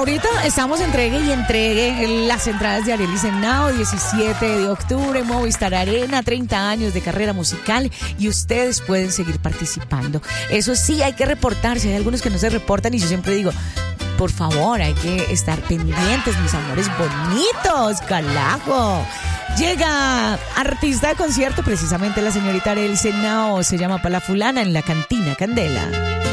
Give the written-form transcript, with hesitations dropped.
ahorita estamos entregue y entregue las entradas de Arely Senao, 17 de octubre, Movistar Arena, 30 años de carrera musical y ustedes pueden seguir participando. Eso sí, hay que reportarse, hay algunos que no se reportan y yo siempre digo, por favor, hay que estar pendientes, mis amores bonitos, carajo. Llega artista de concierto, precisamente la señorita Arely Senao, se llama Pa' la Fulana en la Cantina Candela.